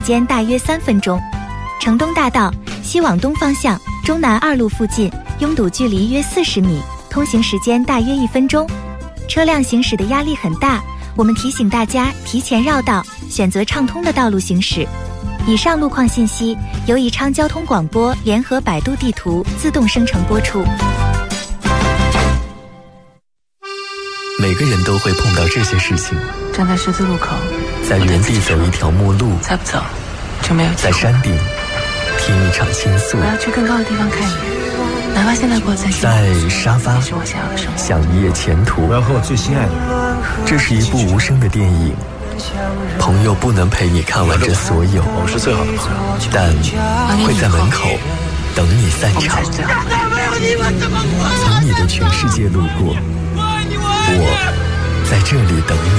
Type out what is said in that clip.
间大约3分钟。城东大道西往东方向中南2路附近拥堵距离约40米，通行时间大约1分钟，车辆行驶的压力很大。我们提醒大家提前绕道，选择畅通的道路行驶。以上路况信息由宜昌交通广播联合百度地图自动生成播出。 每个人都会碰到这些事情： 站在十字路口， 在原地走一条陌路， 再不走就没有机会。 在山顶听一场倾诉， 我要去更高的地方看你，哪怕现在过在在沙发是我想要的生活。 想一夜前途。 我要和我最心爱的人。 这是一部无声的电影，朋友不能陪你看完这所有， 我们是最好的朋友， 但会在门口等你散场。从你的全世界路过，我在这里等你。